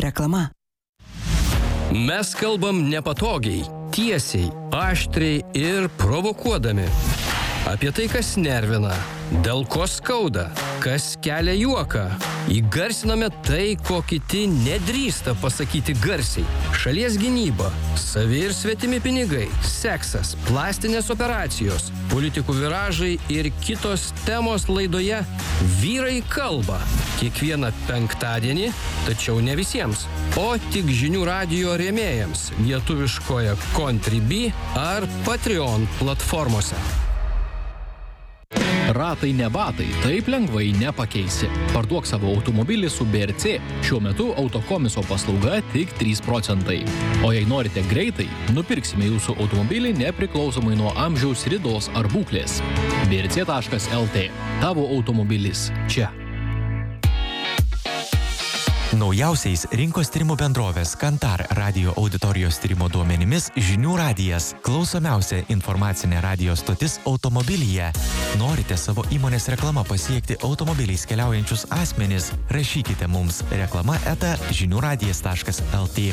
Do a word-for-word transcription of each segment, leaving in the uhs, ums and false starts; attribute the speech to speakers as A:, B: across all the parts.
A: Reklama.
B: Mes kalbam nepatogiai, tiesiai, aštriai ir provokuodami. Apie tai, kas nervina, dėl ko skauda, kas kelia juoką. Įgarsiname tai, ko kiti nedrįsta pasakyti garsiai. Šalies gynyba, savi ir svetimi pinigai, seksas, plastinės operacijos, politikų viražai ir kitos temos laidoje Vyrai kalba. Kiekvieną penktadienį, tačiau ne visiems, o tik žinių radijo rėmėjams lietuviškoje Contribui ar Patreon platformose.
C: Ratai ne batai, taip lengvai nepakeisi. Parduok savo automobilį su B R C. Šiuo metu autokomiso paslauga tik trys procentai. O jei norite greitai, nupirksime jūsų automobilį nepriklausomai nuo amžiaus, ridos ar būklės. B R C taškas L T. Tavo automobilis čia.
D: Naujausiais rinkos tyrimų bendrovės Kantar radio auditorijos tyrimo duomenimis Žinių radijas – klausomiausia informacinė radijo stotis automobilyje. Norite savo įmonės reklama pasiekti automobiliais keliaujančius asmenis? Rašykite mums reklama eta žinių radijas taškas L T.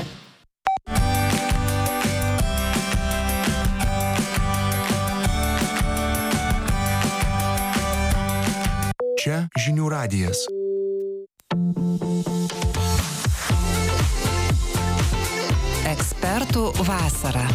E: Čia Žinių radijas.
A: Ekspertų vasara.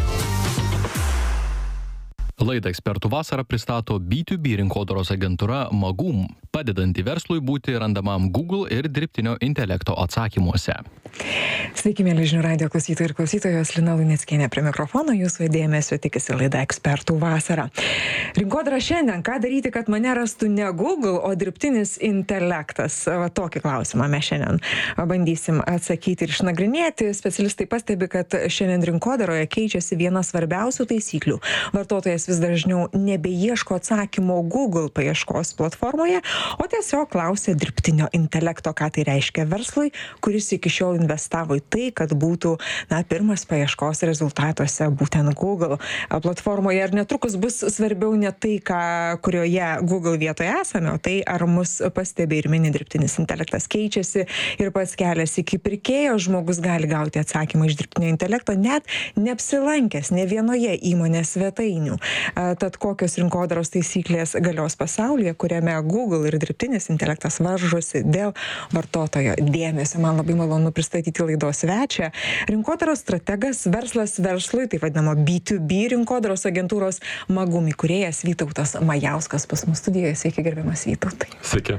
C: Laidą Ekspertų vasarą pristato B du B rinkodaros agentūra Magum, padedanti verslui būti randamam Google ir dirbtinio intelekto atsakymuose.
F: Sveiki, mėly Žinių radijo klausytojai ir klausytojos, Lina Luneckienė prie mikrofono, jūsų dėmesio tikisi laida Ekspertų vasara. Rinkodara šiandien, ką daryti, kad mane rastų ne Google, o dirbtinis intelektas? Va, tokį klausimą mes šiandien bandysim atsakyti ir išnagrinėti. Specialistai pastebi, kad šiandien rinkodaroje keičiasi viena svarbiausių taisyklių. Vartotojas vis dažniau nebeieško atsakymo Google paieškos platformoje, o tiesiog klausia dirbtinio intelekto, ką tai reiškia verslui, kuris iki šiol investavo į tai, kad būtų na, pirmas paieškos rezultatuose būtent Google platformoje. Ir netrukus bus svarbiau ne tai, ką, kurioje Google vietoje esame, o tai, ar mus pastebi ir mini dirbtinis intelektas keičiasi ir pats kelias iki pirkėjo. Žmogus gali gauti atsakymą iš dirbtinio intelekto, net neapsilankęs ne vienoje įmonės svetainių. Tad kokios rinkodaros taisyklės galios pasaulyje, kuriame Google ir dirbtinis intelektas varžosi dėl vartotojo dėmesio. Man labai malonu pristatyti laidos svečią. Rinkodaros strategas, verslas verslui, taip vadinamo B du B rinkodaros agentūros Magum įkūrėjas Vytautas Majauskas pas mus studijoje. Sveiki, gerbiamas Vytautai.
G: Sveiki.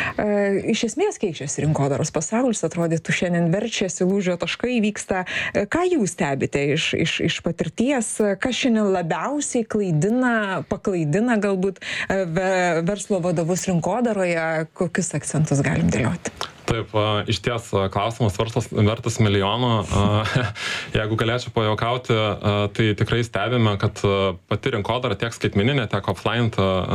F: E, iš esmės keičiasi rinkodaros pasaulis, atrodytų šiandien verčiasi, lūžio taškai vyksta. Ką jūs stebite iš, iš, iš patirties, kas šiandien labiausiai klaidina, paklaidina galbūt verslo vadovus rinkodaroje, kokius akcentus galim dėlioti?
G: Taip, iš ties klausimas verslas vertas milijono. Jeigu galėčiau pajuokauti, tai tikrai stebime, kad pati rinkodara tiek skaitmeninė, tiek offline,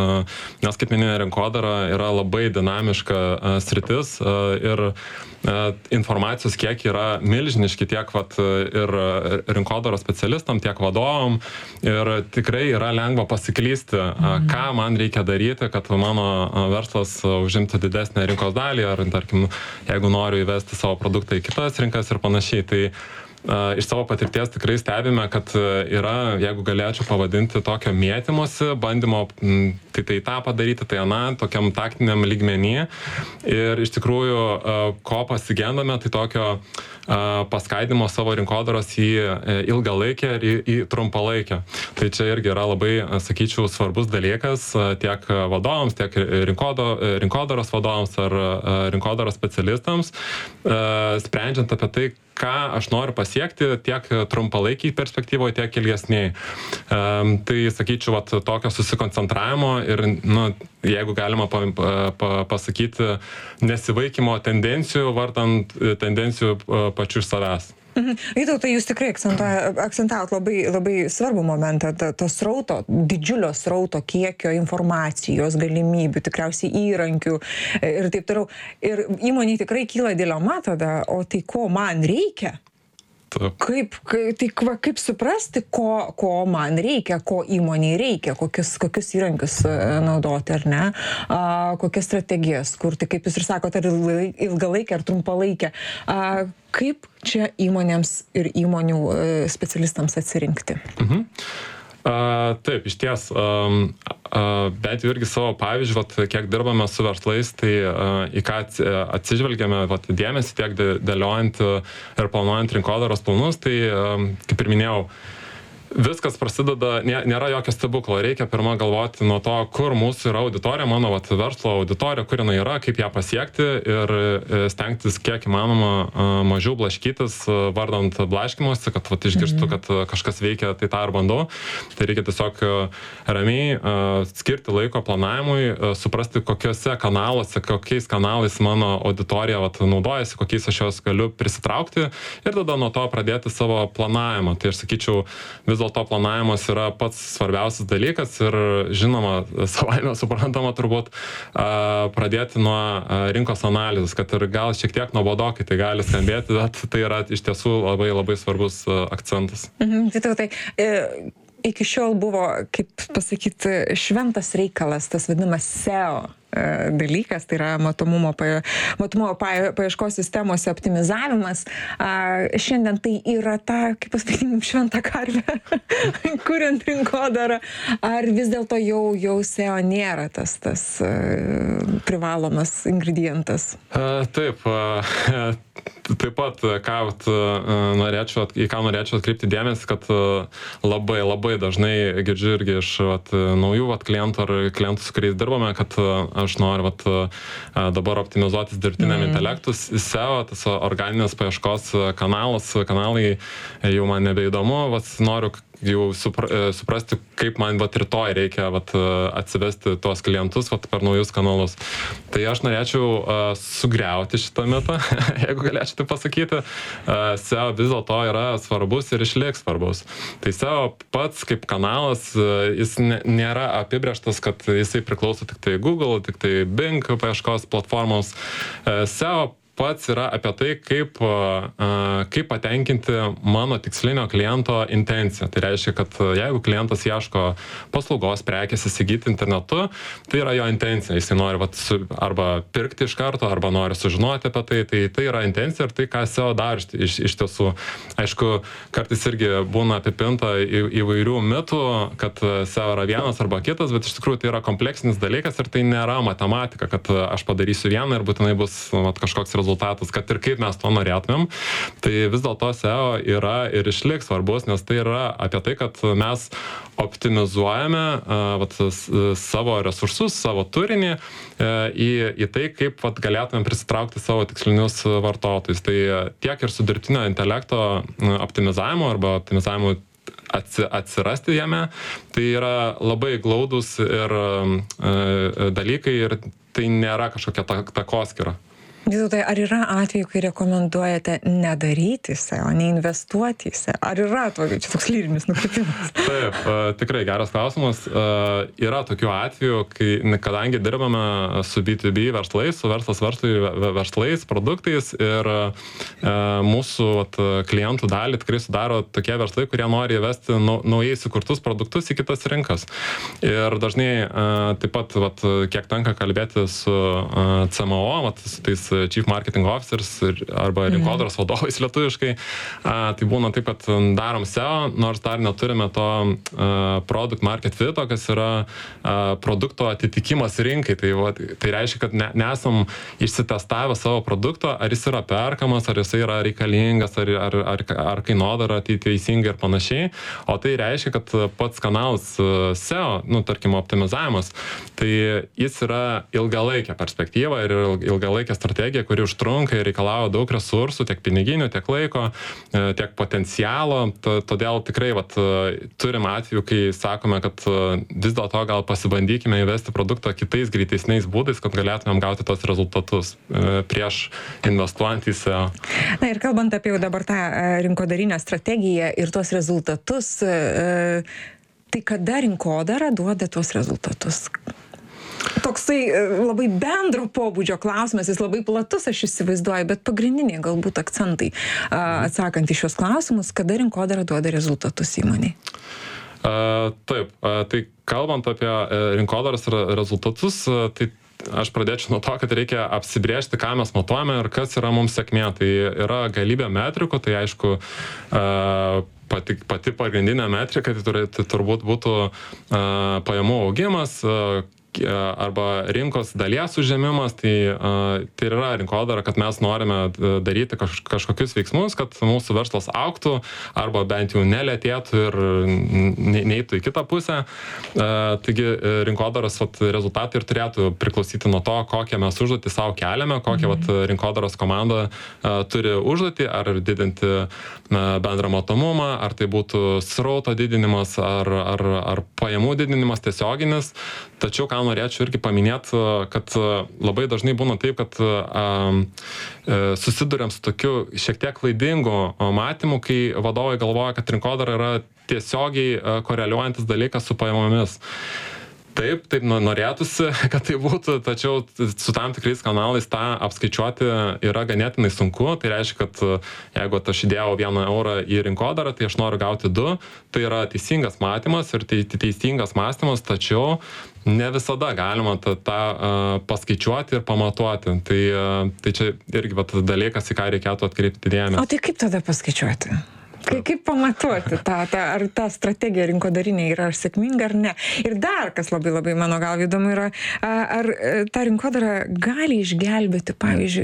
G: nes skaitmeninė rinkodara yra labai dinamiška sritis ir informacijos kiek yra milžiniški tiek vat, ir rinkodaros specialistam, tiek vadovam. Ir tikrai yra lengva pasiklysti, mhm. ką man reikia daryti, kad mano verslas užimtų didesnę rinkos dalį, ar tarkim, jeigu noriu įvesti savo produktą į kitas rinkas ir panašiai. Tai uh, iš savo patirties tikrai stebime, kad yra, jeigu galėčiau pavadinti tokio mėtymosi, bandymo m, tai tai tą padaryti, tai aną, tokiam taktiniam lygmenį. Ir iš tikrųjų, uh, ko pasigendame, tai tokio uh, paskaidimo savo rinkodaros į ilgalaikę ir į, į trumpalaikę. Tai čia irgi yra labai, sakyčiau, svarbus dalykas uh, tiek vadovams, tiek rinkodo, rinkodaros vadovams ar uh, rinkodaros specialistams, uh, sprendžiant apie tai, ką aš noriu pasiekti tiek trumpalaikiai perspektyvoje, tiek ilgesniai. Um, tai, sakyčiau, vat, tokio susikoncentravimo ir, nu, jeigu galima pa, pa, pasakyti, nesivaikymo tendencijų, vartant tendencijų pačių iš savęs.
F: Mhm. Vytautai, jūs tikrai akcentavot labai, labai svarbų momentą, to srauto, didžiulio srauto kiekio informacijos, galimybių, tikriausiai įrankių ir taip toliau. Ir įmonei tikrai kyla dilema tada, o tai ko man reikia?
G: Taip.
F: Kaip, kai- tai kva- kaip suprasti, ko, ko man reikia, ko įmoniai reikia, kokius, kokius įrankius e, naudoti, ar ne, a, kokias strategijas kurti, kaip jūs ir sakote, ar ilgai- ilgalaikė, ar trumpalaikė. A, kaip čia įmonėms ir įmonių e, specialistams atsirinkti?
G: Mhm. A, taip, iš ties, um, a, bent jau irgi savo pavyzdžių, vat, kiek dirbame su verslais, tai a, į ką atsi- atsižvelgiame vat, dėmesį tiek dė- dėliojant a, ir planuojant rinkodaros planus, tai a, kaip ir minėjau, viskas prasideda, nė- nėra jokio stebuklo, reikia pirmą galvoti nuo to, kur mūsų yra auditorija, mano vat, verslo auditorija, kur jinai yra, kaip ją pasiekti ir e, stengtis kiek įmanoma a, mažiau blaškytis, a, vardant blaškymosi, kad vat, išgirstų, kad a, kažkas veikia, tai tą ir bandau. Tai reikia tiesiog a, ramiai a, skirti laiko planavimui, a, suprasti, kokiuose kanaluose, kokiais kanalais mano auditorija vat, naudojasi, kokiais aš juos galiu prisitraukti ir tada nuo to pradėti savo planavimą. Tai aš sakyčiau, vis dėlto planavimas yra pats svarbiausias dalykas ir žinoma, savaime suprantama turbūt a, pradėti nuo a, rinkos analizės, kad ir gal šiek tiek nuobodokai tai gali skambėti, bet tai yra iš tiesų labai labai svarbus a, akcentas.
F: Mhm, tai, tai, e, iki šiol buvo, kaip pasakyti, šventas reikalas, tas vadinamas S E O e, dalykas, tai yra matomumo, pa, matomumo pa, paieškos sistemos optimizavimas. A, šiandien tai yra ta, kaip pasakyti, šventa karvė, kuriant rinkodarą. Ar vis dėlto jau, jau S E O nėra tas, tas e, privalomas ingredientas?
G: A, taip, a, taip pat, ką vat, a, norėčiau, at- į ką norėčiau atkreipti dėmesį, kad a, labai labai dažnai girdžiu irgi iš vat, naujų vat, klientų ar klientų, su kuriais dirbame, kad a, aš noriu vat, a, dabar optimizuotis dirbtiniam mm. intelektus. S E O, tas organinės paieškos kanalas, kanalai jau man nebeįdomu, vat, noriu jau supra, suprasti, kaip man vat, rytoj reikia vat, atsivesti tuos klientus vat, per naujus kanalus. Tai aš norėčiau uh, sugriauti šitą mitą, jeigu galėčiau tai pasakyti. Uh, S E O vis dėlto yra svarbus ir išliks svarbus. Tai S E O pats kaip kanalas, uh, jis ne, nėra apibrėžtas, kad jisai priklauso tik tai Google, tik tai Bing paieškos platformoms. Uh, S E O pats yra apie tai, kaip, kaip patenkinti mano tikslinio kliento intenciją. Tai reiškia, kad jeigu klientas ieško paslaugos, prekės įsigyti internetu, tai yra jo intencija. Jis nori vat, su, arba pirkti iš karto, arba nori sužinoti apie tai. Tai, tai yra intencija ir tai, ką S E O daro iš, iš tiesų. Aišku, kartais irgi būna apipinta į, įvairių mitų, kad S E O yra vienas arba kitas, bet iš tikrųjų tai yra kompleksinis dalykas ir tai nėra matematika, kad aš padarysiu vieną ir būtinai bus vat, kažkoks rezultatas, kad ir kaip mes to norėtumėm. Tai vis dėlto S E O yra ir išliks svarbus, nes tai yra apie tai, kad mes optimizuojame uh, vat, savo resursus, savo turinį uh, į, į tai, kaip vat, galėtumėm prisitraukti savo tikslinius vartotojus. Tai tiek ir su dirbtinio intelekto optimizavimu arba optimizavimu atsi, atsirasti jame, tai yra labai glaudus ir uh, dalykai ir tai nėra kažkokia ta, takoskyra.
F: Vytautai, ar yra atvejų, kai rekomenduojate nedaryti S E O, neinvestuoti į S E O? Ar yra to, čia toks lyrinis nukrypimas?
G: Taip, tikrai geras klausimas. Yra tokių atvejų, kai, kadangi dirbame su B to B verslais, su verslas verslui verslais, produktais ir mūsų vat, klientų dalį tikrai sudaro tokie verslai, kurie nori įvesti naujai įsikurtus produktus į kitas rinkas. Ir dažnai taip pat, vat, kiek tenka kalbėti su C M O, vat, su tais Chief Marketing Officers arba rinkodaros vadovais lietuviškai, a, tai būna taip, kad darom S E O, nors dar neturime to a, product market fito, kas yra a, produkto atitikimas rinkai. Tai, va, tai reiškia, kad ne, nesam išsitestavę savo produkto, ar jis yra perkamas, ar jis yra reikalingas, ar, ar, ar, ar kainodara tai teisingai ir panašiai. O tai reiškia, kad pats kanalas S E O, nu, tarkim, optimizavimas, tai jis yra ilgalaikė perspektyva ir ilgalaikė strategija, kuri užtrunka ir reikalauja daug resursų, tiek piniginių, tiek laiko, tiek potencialo. Todėl tikrai vat, turim atvejų, kai sakome, kad vis dėlto gal pasibandykime įvesti produktą kitais greitesniais būdais, kad galėtumėm gauti tos rezultatus prieš investuojant į S E O.
F: Na ir kalbant apie jau dabar tą rinkodarinę strategiją ir tos rezultatus, tai kada rinkodara duoda tuos rezultatus? toksai labai bendro pobūdžio klausimas, jis labai platus, aš įsivaizduoju, bet pagrindiniai galbūt akcentai atsakant į šios klausimus, kada rinkodara duoda rezultatus įmonei.
G: Uh, taip, uh, tai kalbant apie uh, rinkodaros rezultatus, uh, tai aš pradėčiau nuo to, kad reikia apsibrėžti, ką mes matuojame ir kas yra mums sėkmė. Tai yra galybė metrikų, tai aišku, pati, pati pagrindinė metrika, tai, turi, tai turbūt būtų pajamų augimas, arba rinkos dalies užėmimas, tai, tai yra rinkodara, kad mes norime daryti kaž, kažkokius veiksmus, kad mūsų verslas augtų, arba bent jau nelėtėtų ir neįtų į kitą pusę. Taigi rinkodaros vat, rezultatai ir turėtų priklausyti nuo to, kokią mes užduotį savo keliame, kokią vat, rinkodaros komanda turi užduotį, ar didinti bendrą matomumą, ar tai būtų srauto didinimas, ar, ar, ar pajamų didinimas tiesioginis. Tačiau, ką norėčiau irgi paminėti, kad labai dažnai būna taip, kad um, susiduriam su tokiu šiek tiek klaidingu matymu, kai vadovai galvoja, kad rinkodara yra tiesiogiai koreliuojantis dalykas su pajamomis. Taip, taip norėtųsi, kad tai būtų, tačiau su tam tikrais kanalais tą apskaičiuoti yra ganėtinai sunku. Tai reiškia, kad jeigu aš įdėjau vieną eurą į rinkodarą, tai aš noriu gauti du. Tai yra teisingas matymas ir teisingas mąstymas, tačiau ne visada galima tą, tą uh, paskaičiuoti ir pamatuoti. Tai, uh, tai čia irgi vat, dalykas, į ką reikėtų atkreipti dėmesį.
F: O tai kaip tada paskaičiuoti? Kaip, kaip pamatuoti tą, tą, ar ta strategija rinkodarinė yra sėkminga ar ne? Ir dar, kas labai labai mano galva įdomu yra, ar ta rinkodara gali išgelbėti, pavyzdžiui,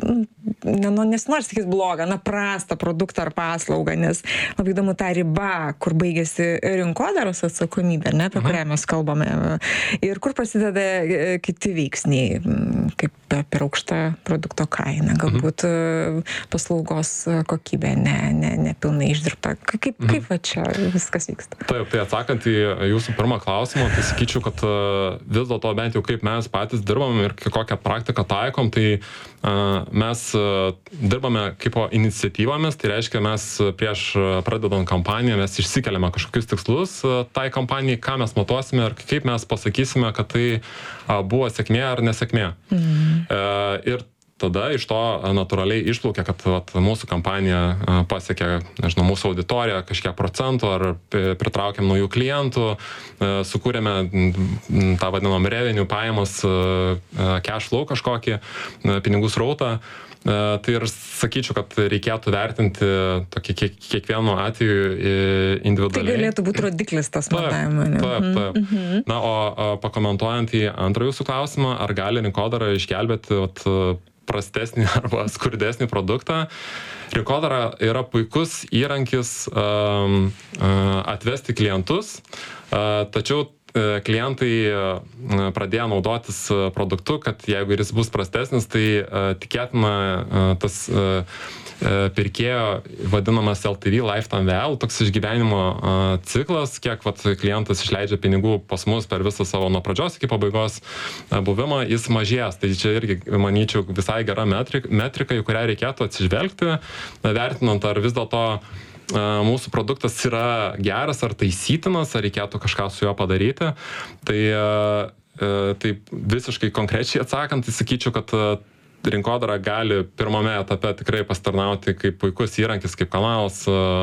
F: nu, nesinori sakyti blogą, na, prastą produktą ar paslaugą, nes labai įdomu ta riba, kur baigėsi rinkodaros atsakomybė, ne, apie kurią mes kalbame, ir kur prasideda kiti veiksniai, kaip per aukštą produkto kainą, galbūt paslaugos kokybė ne, ne, nepilnai išdirbta. Kaip, mhm. kaip va čia viskas vyksta?
G: Taip, tai atsakant į jūsų pirmą klausimą, tai sakyčiau, kad vis dėlto bent jau kaip mes patys dirbam ir kokią praktiką taikom, tai uh, mes uh, dirbame kaip iniciatyvomis, tai reiškia mes prieš pradedant kampaniją mes išsikeliame kažkokius tikslus uh, tai kampanijai, ką mes matuosime ir kaip mes pasakysime, kad tai uh, buvo sėkmė ar nesėkmė. Mhm. Uh, ir tada iš to natūraliai išplaukia, kad vat, mūsų kampanija pasiekė, nežinau, mūsų auditoriją kažkiek procentų, ar pritraukėm naujų klientų, sukūrėme tą vadinamą revenue pajamas, cash flow kažkokį, pinigų srautą. Tai ir sakyčiau, kad reikėtų vertinti tokį kiek, kiekvienu atveju individualiai.
F: Tai galėtų būti rodiklis tas matavimo.
G: Taip, taip, taip. Mhm. Na, o pakomentuojant į antrą jūsų klausimą, ar gali rinkodara išgelbėti vat, prastesnį arba skurdesnį produktą. Rinkodara yra puikus įrankis um, atvesti klientus, uh, tačiau klientai pradėjo naudotis produktu, kad jeigu jis bus prastesnis, tai tikėtina tas pirkėjo vadinamas L T V, Lifetime Value, toks išgyvenimo ciklas, kiek vat, klientas išleidžia pinigų pas mus per visą savo nuo pradžios iki pabaigos buvimą, jis mažės. Tai čia irgi, manyčiau, visai gera metrika, metrika, į kurią reikėtų atsižvelgti, vertinant, ar vis dėlto mūsų produktas yra geras ar taisytinas, ar reikėtų kažką su juo padaryti. Tai, tai visiškai konkrečiai atsakant, tai sakyčiau, kad rinkodara gali pirmame etape tikrai pasitarnauti kaip puikus įrankis, kaip kanalas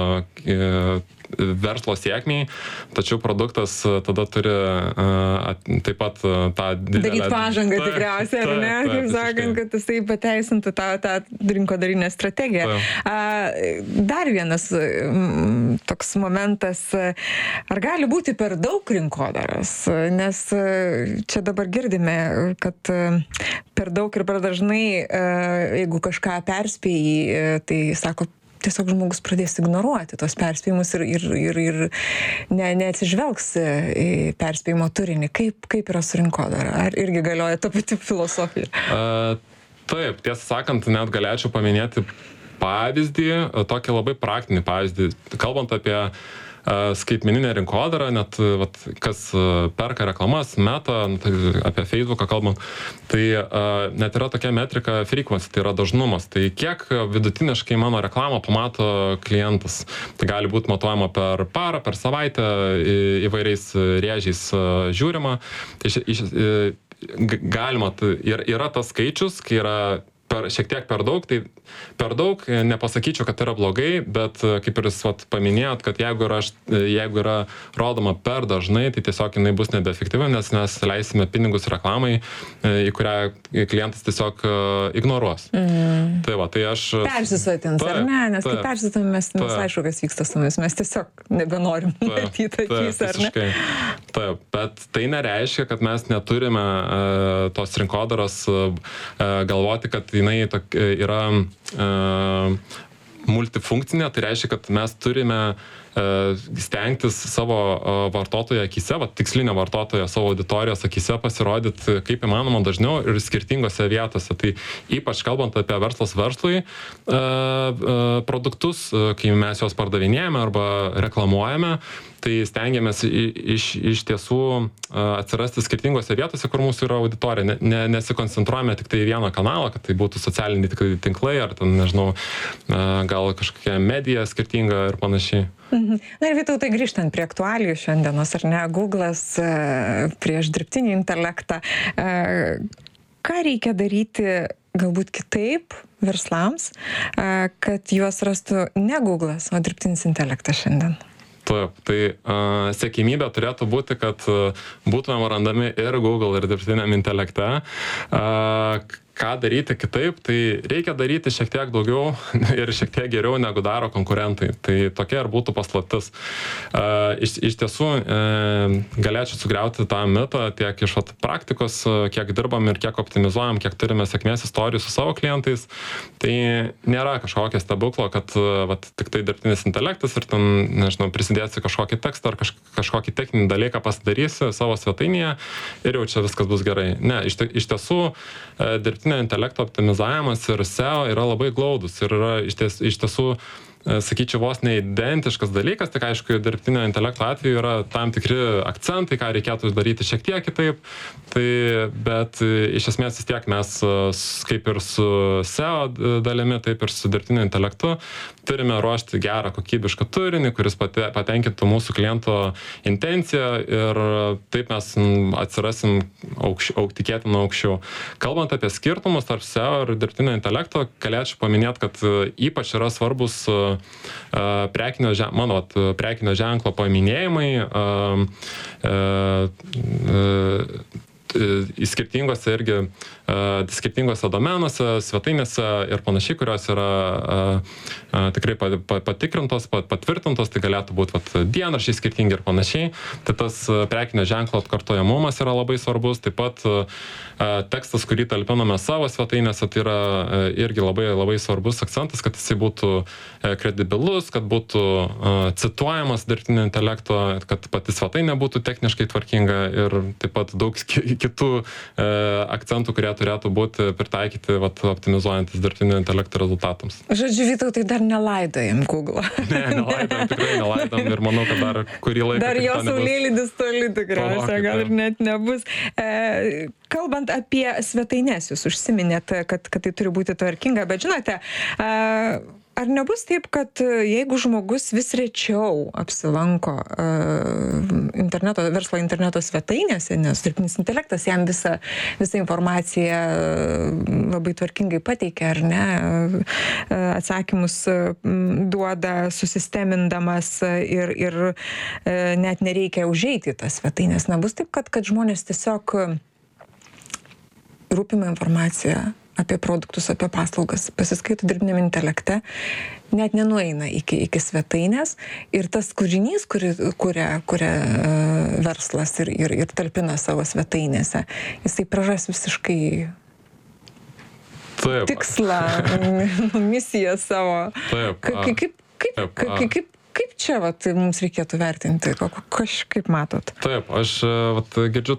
G: verslo sėkmiai, tačiau produktas tada turi taip pat tą didelę...
F: Daryti pažangą tikriausiai, ar ne? Kaip sakant, kad jisai pateisintų tą, tą rinkodarinę strategiją. Taip. Dar vienas toks momentas, ar gali būti per daug rinkodaros? Nes čia dabar girdime, kad per daug ir per dažnai, jeigu kažką perspėjai, tai sako, tiesiog žmogus pradės ignoruoti tos perspėjimus ir, ir, ir, ir ne, neatsižvelgs į perspėjimo turinį. Kaip, kaip yra su rinkodara? Ar irgi galioja ta pati filosofija?
G: Uh, taip, tiesą sakant, net galėčiau paminėti pavyzdį, tokį labai praktinį pavyzdį. Kalbant apie skaitmeninę rinkodarą, net vat, kas perka reklamas, Meta, apie Facebooką kalbant, tai uh, net yra tokia metrika frequency, tai yra dažnumas. Tai kiek vidutiniškai mano reklamą pamato klientas. Tai gali būti matuojama per parą, per savaitę, į, įvairiais rėžiais uh, žiūrima. Tai iš, iš, g- galima, tai ir- yra tas skaičius, kai yra per, šiek tiek per daug, tai per daug nepasakyčiau, kad tai yra blogai, bet kaip ir jūs vat, paminėjot, kad jeigu yra, jeigu yra rodoma per dažnai, tai tiesiog jinai bus nebeefektyvi, nes mes leisime pinigus reklamai, į kurią klientas tiesiog ignoruos. Mm. Tai va, tai aš...
F: Persisotins, ar ne? Nes kai persisotins, mes, mes aišku, kas vyksta su mumis, mes tiesiog nebenorim matyti akys, ar ne?
G: Taip, bet tai nereiškia, kad mes neturime uh, tos rinkodaros uh, galvoti, kad jinai tok, yra uh, multifunkcinė, tai reiškia, kad mes turime stengtis savo vartotojo akyse, va, tikslinio vartotojo savo auditorijos akyse pasirodyti kaip įmanoma dažniau ir skirtingose vietose. Tai ypač kalbant apie verslas verslui produktus, kai mes juos pardavinėjame arba reklamuojame, tai stengiamės iš, iš tiesų atsirasti skirtingose vietose, kur mūsų yra auditorija. Ne, ne, nesikoncentruojame tik tai vieną kanalą, kad tai būtų socialiniai tinklai ar ten, nežinau, gal kažkokia medija skirtinga ir panašiai.
F: Mhm. Na ir Vytautai, grįžtant prie aktualijų šiandienos, ar ne, Google'as prieš dirbtinį intelektą. Ką reikia daryti galbūt kitaip verslams, kad juos rastų ne Google'as, o dirbtinis intelektas šiandien?
G: Taip, tai uh, siekiamybė turėtų būti, kad uh, būtumėm randami ir Google, ir dirbtiniam intelekte. Uh, ką daryti kitaip, tai reikia daryti šiek tiek daugiau ir šiek tiek geriau negu daro konkurentai. Tai tokia ir būtų paslaptis. Uh, iš, iš tiesų, uh, galėčiau sugriauti tą mitą tiek iš vat, praktikos, kiek dirbam ir kiek optimizuojam, kiek turime sėkmės istorijų su savo klientais. Tai nėra kažkokio stebuklo, kad vat, tik tai dirbtinis intelektas ir ten, nežinau, prisidėsi kažkokį tekstą ar kaž, kažkokį techninį dalyką pasidarysi savo svetainėje ir jau čia viskas bus gerai. Ne, iš, iš tiesų, dirbtinis intelekto optimizavimas ir S E O yra labai glaudus ir yra iš, ties, iš tiesų, sakyčiau, vos neidentiškas dalykas, tik aišku, dirbtinio intelekto atveju yra tam tikri akcentai, ką reikėtų daryti šiek tiek kitaip, tai, bet iš esmės vis tiek mes kaip ir su S E O dalimi, taip ir su dirbtinio intelektu turime ruošti gerą kokybišką turinį, kuris pate, patenkintų mūsų kliento intenciją ir taip mes atsirasim aukš, auk, tikėtina aukščiau. Kalbant apie skirtumus tarp S E O ir dirbtinio intelekto, galėčiau paminėti, kad ypač yra svarbus prekinio, žen, mano prekinio ženklo paminėjimai uh, uh, į skirtingose irgi uh, skirtingose domenuose, svetainėse ir panašiai, kurios yra uh, uh, tikrai patikrintos, patvirtintos, tai galėtų būti vat, dienraščiai skirtingi ir panašiai. Tai tas uh, prekinio ženklo atkartojamumas yra labai svarbus. Taip pat uh, tekstas, kurį talpiname savo svetainėse, tai yra uh, irgi labai, labai svarbus akcentas, kad jisai būtų uh, kredibilus, kad būtų uh, cituojamas dirbtinio intelekto, kad pati svetainė būtų techniškai tvarkinga ir taip pat daug kitų e, akcentų, kurie turėtų būti pritaikyti vat, optimizuojantis dirbtinio intelekto rezultatams.
F: Žodžiu, Vytautai, dar nelaidojam Google.
G: Ne, nelaidojam, tikrai nelaidojam ir manau, kad dar kurį laiką...
F: Dar jo saulėlydis toli tikriausiai, gal ir net nebus. E, kalbant apie svetaines, jūs užsiminėt, kad, kad tai turi būti tvarkinga, bet žinote, e, ar nebus taip, kad jeigu žmogus vis rečiau apsilanko uh, interneto, verslo interneto svetainėse, nes dirbtinis intelektas jam visą, visą informaciją labai tvarkingai pateikia, ar ne, uh, atsakymus uh, duoda susistemindamas ir, ir uh, net nereikia užeiti į tas svetainės. Na, bus taip, kad, kad žmonės tiesiog rūpima informaciją apie produktus, apie paslaugas, pasiskaito dirbtiniam intelekte, net nenueina iki, iki svetainės ir tas kūrinys, kurį kuria, kuria uh, verslas ir, ir, ir talpina savo svetainėse, jisai praras visiškai
G: Taip.
F: tikslą, misiją savo.
G: Taip.
F: Kaip, kaip, kaip, kaip, kaip, kaip čia vat, mums reikėtų vertinti, kažkaip matot?
G: Taip, aš vat, girdžiu